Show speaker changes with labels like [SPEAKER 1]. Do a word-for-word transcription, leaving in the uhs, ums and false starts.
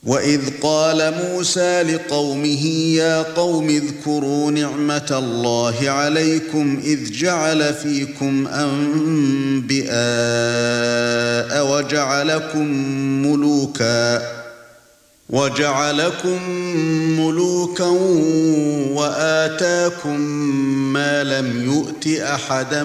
[SPEAKER 1] وَإِذْ قَالَ مُوسَى لِقَوْمِهِ يَا قَوْمِ اذْكُرُوا نِعْمَةَ اللَّهِ عَلَيْكُمْ إِذْ جَعَلَ فِيكُمْ أَنبِيَاءَ وَجَعَلَكُمْ مُلُوكًا وَجَعَلَكُمْ مُلُوكًا وَآتَاكُمْ مَا لَمْ يُؤْتِ أَحَدًا